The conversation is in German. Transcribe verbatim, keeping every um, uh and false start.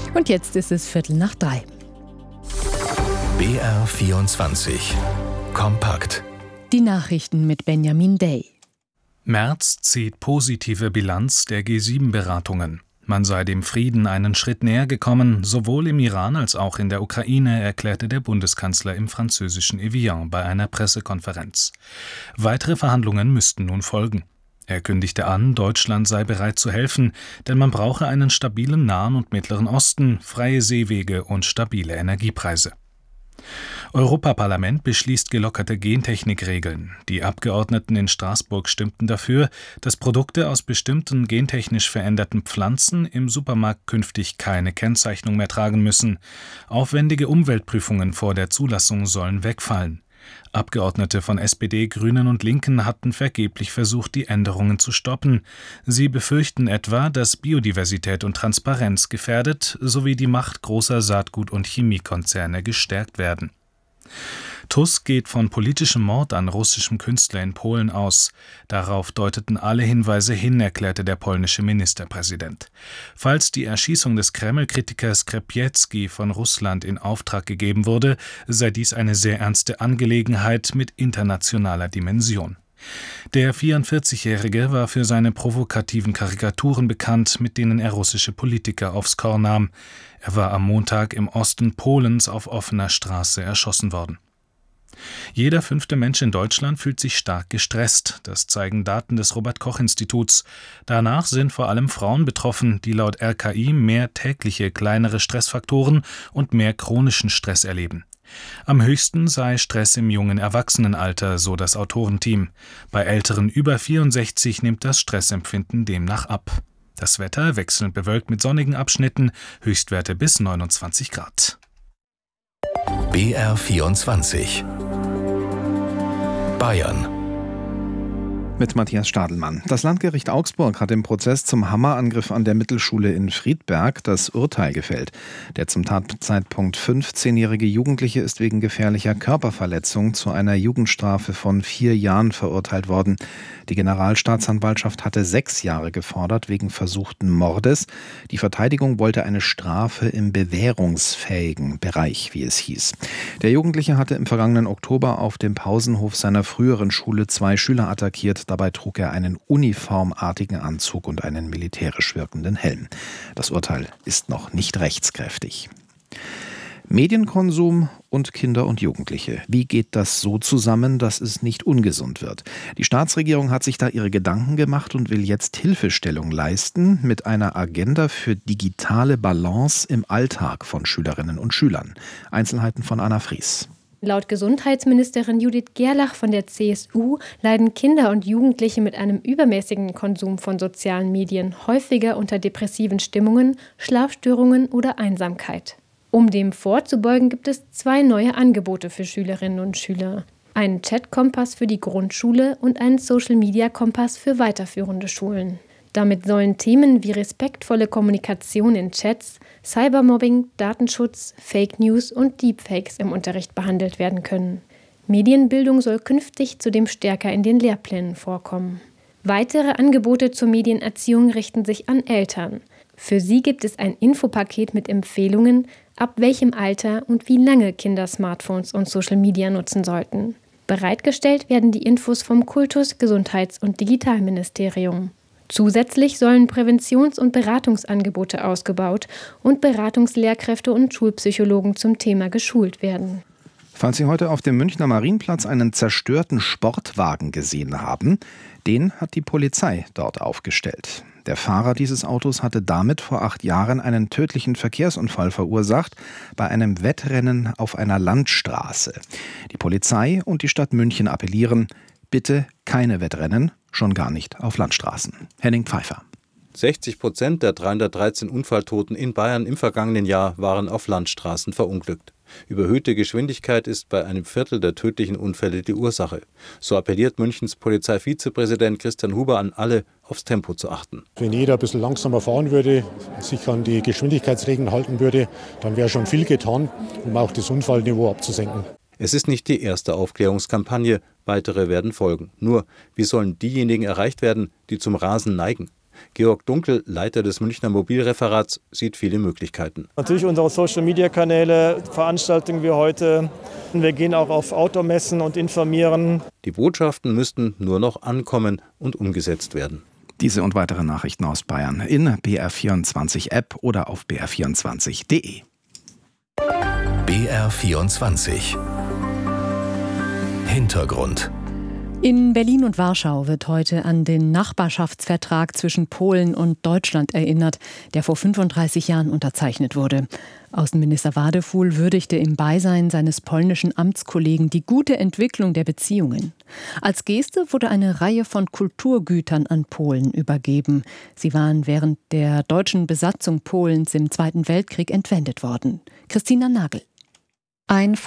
Und jetzt ist es Viertel nach drei. B R vierundzwanzig. Kompakt. Die Nachrichten mit Benjamin Day. Merz zieht positive Bilanz der G sieben Beratungen. Man sei dem Frieden einen Schritt näher gekommen, sowohl im Iran als auch in der Ukraine, erklärte der Bundeskanzler im französischen Evian bei einer Pressekonferenz. Weitere Verhandlungen müssten nun folgen. Er kündigte an, Deutschland sei bereit zu helfen, denn man brauche einen stabilen Nahen und Mittleren Osten, freie Seewege und stabile Energiepreise. Europaparlament beschließt gelockerte Gentechnikregeln. Die Abgeordneten in Straßburg stimmten dafür, dass Produkte aus bestimmten gentechnisch veränderten Pflanzen im Supermarkt künftig keine Kennzeichnung mehr tragen müssen. Aufwendige Umweltprüfungen vor der Zulassung sollen wegfallen. Abgeordnete von S P D, Grünen und Linken hatten vergeblich versucht, die Änderungen zu stoppen. Sie befürchten etwa, dass Biodiversität und Transparenz gefährdet sowie die Macht großer Saatgut- und Chemiekonzerne gestärkt werden. Tusk geht von politischem Mord an russischem Künstler in Polen aus. Darauf deuteten alle Hinweise hin, erklärte der polnische Ministerpräsident. Falls die Erschießung des Kreml-Kritikers Krzepiecki von Russland in Auftrag gegeben wurde, sei dies eine sehr ernste Angelegenheit mit internationaler Dimension. Der vierundvierzigjährige war für seine provokativen Karikaturen bekannt, mit denen er russische Politiker aufs Korn nahm. Er war am Montag im Osten Polens auf offener Straße erschossen worden. Jeder fünfte Mensch in Deutschland fühlt sich stark gestresst. Das zeigen Daten des Robert-Koch-Instituts. Danach sind vor allem Frauen betroffen, die laut R K I mehr tägliche kleinere Stressfaktoren und mehr chronischen Stress erleben. Am höchsten sei Stress im jungen Erwachsenenalter, so das Autorenteam. Bei Älteren über vierundsechzig nimmt das Stressempfinden demnach ab. Das Wetter wechselnd bewölkt mit sonnigen Abschnitten, Höchstwerte bis neunundzwanzig Grad. B R vierundzwanzig. Bayern. Mit Matthias Stadelmann. Das Landgericht Augsburg hat im Prozess zum Hammerangriff an der Mittelschule in Friedberg das Urteil gefällt. Der zum Tatzeitpunkt fünfzehnjährige Jugendliche ist wegen gefährlicher Körperverletzung zu einer Jugendstrafe von vier Jahren verurteilt worden. Die Generalstaatsanwaltschaft hatte sechs Jahre gefordert wegen versuchten Mordes. Die Verteidigung wollte eine Strafe im bewährungsfähigen Bereich, wie es hieß. Der Jugendliche hatte im vergangenen Oktober auf dem Pausenhof seiner früheren Schule zwei Schüler attackiert. Dabei trug er einen uniformartigen Anzug und einen militärisch wirkenden Helm. Das Urteil ist noch nicht rechtskräftig. Medienkonsum und Kinder und Jugendliche. Wie geht das so zusammen, dass es nicht ungesund wird? Die Staatsregierung hat sich da ihre Gedanken gemacht und will jetzt Hilfestellung leisten mit einer Agenda für digitale Balance im Alltag von Schülerinnen und Schülern. Einzelheiten von Anna Fries. Laut Gesundheitsministerin Judith Gerlach von der C S U leiden Kinder und Jugendliche mit einem übermäßigen Konsum von sozialen Medien häufiger unter depressiven Stimmungen, Schlafstörungen oder Einsamkeit. Um dem vorzubeugen, gibt es zwei neue Angebote für Schülerinnen und Schüler. Einen Chat-Kompass für die Grundschule und einen Social-Media-Kompass für weiterführende Schulen. Damit sollen Themen wie respektvolle Kommunikation in Chats, Cybermobbing, Datenschutz, Fake News und Deepfakes im Unterricht behandelt werden können. Medienbildung soll künftig zudem stärker in den Lehrplänen vorkommen. Weitere Angebote zur Medienerziehung richten sich an Eltern. Für sie gibt es ein Infopaket mit Empfehlungen, ab welchem Alter und wie lange Kinder Smartphones und Social Media nutzen sollten. Bereitgestellt werden die Infos vom Kultus-, Gesundheits- und Digitalministerium. Zusätzlich sollen Präventions- und Beratungsangebote ausgebaut und Beratungslehrkräfte und Schulpsychologen zum Thema geschult werden. Falls Sie heute auf dem Münchner Marienplatz einen zerstörten Sportwagen gesehen haben, den hat die Polizei dort aufgestellt. Der Fahrer dieses Autos hatte damit vor acht Jahren einen tödlichen Verkehrsunfall verursacht bei einem Wettrennen auf einer Landstraße. Die Polizei und die Stadt München appellieren, bitte keine Wettrennen, schon gar nicht auf Landstraßen. Henning Pfeiffer. sechzig Prozent der dreihundertdreizehn Unfalltoten in Bayern im vergangenen Jahr waren auf Landstraßen verunglückt. Überhöhte Geschwindigkeit ist bei einem Viertel der tödlichen Unfälle die Ursache. So appelliert Münchens Polizeivizepräsident Christian Huber an alle, aufs Tempo zu achten. Wenn jeder ein bisschen langsamer fahren würde, sich an die Geschwindigkeitsregeln halten würde, dann wäre schon viel getan, um auch das Unfallniveau abzusenken. Es ist nicht die erste Aufklärungskampagne, weitere werden folgen. Nur, wie sollen diejenigen erreicht werden, die zum Rasen neigen? Georg Dunkel, Leiter des Münchner Mobilreferats, sieht viele Möglichkeiten. Natürlich unsere Social-Media-Kanäle, Veranstaltungen wie heute. Wir gehen auch auf Outdoor-Messen und informieren. Die Botschaften müssten nur noch ankommen und umgesetzt werden. Diese und weitere Nachrichten aus Bayern in B R vierundzwanzig App oder auf b r vierundzwanzig punkt de. B R vierundzwanzig Hintergrund. In Berlin und Warschau wird heute an den Nachbarschaftsvertrag zwischen Polen und Deutschland erinnert, der vor fünfunddreißig Jahren unterzeichnet wurde. Außenminister Wadefuhl würdigte im Beisein seines polnischen Amtskollegen die gute Entwicklung der Beziehungen. Als Geste wurde eine Reihe von Kulturgütern an Polen übergeben. Sie waren während der deutschen Besatzung Polens im Zweiten Weltkrieg entwendet worden. Christina Nagel. Ein